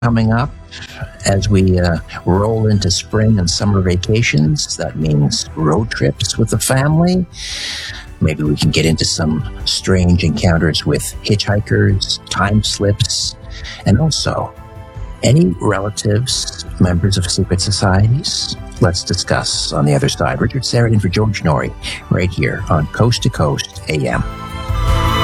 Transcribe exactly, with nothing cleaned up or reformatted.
coming up as we uh, roll into spring and summer vacations. That means road trips with the family. Maybe we can get into some strange encounters with hitchhikers, time slips, and also any relatives, members of secret societies. Let's discuss on the other side. Richard Sheridan for George Noory, right here on Coast to Coast A M.